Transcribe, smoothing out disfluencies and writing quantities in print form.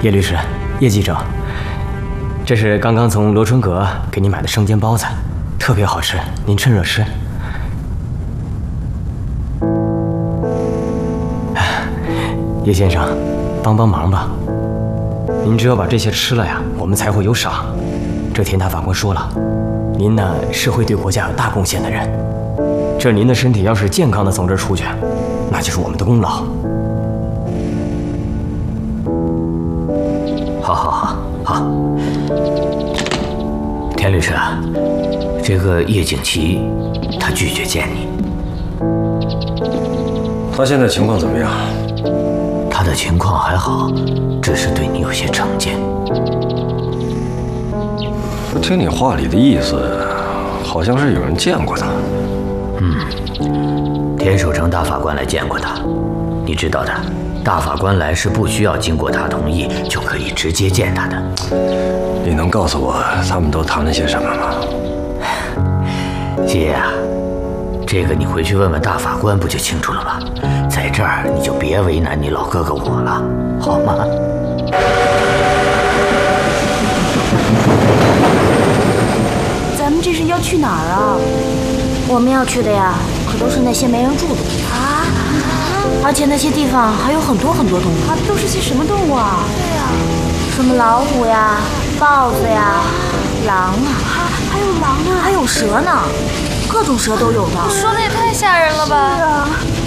叶律师，叶记者，这是刚刚从罗春阁给你买的生煎包子，特别好吃，您趁热吃。叶先生，帮帮忙吧，您只有把这些吃了呀，我们才会有赏。这田大法官说了，您呢是会对国家有大贡献的人，这您的身体要是健康的从这儿出去，那就是我们的功劳。 好，田律师啊，这个叶景琦他拒绝见你。 他现在情况怎么样？ 他的情况还好，只是对你有些成见。 听你话里的意思，好像是有人见过他。 田守成大法官来见过他，你知道的，大法官来是不需要经过他同意就可以直接见他的。 你能告诉我他们都谈了些什么吗？ 姐啊，这个你回去问问大法官不就清楚了吗？在这儿你就别为难你老哥哥我了，好吗？ 咱们这是要去哪儿啊？ 我们要去的呀，可都是那些没人住的地方啊！ 而且那些地方还有很多很多动物啊，都是些什么动物啊？ 对呀，什么老虎呀、豹子呀、狼啊， 还有狼呢， 还有蛇呢，各种蛇都有的。 你说的也太吓人了吧！ 是啊。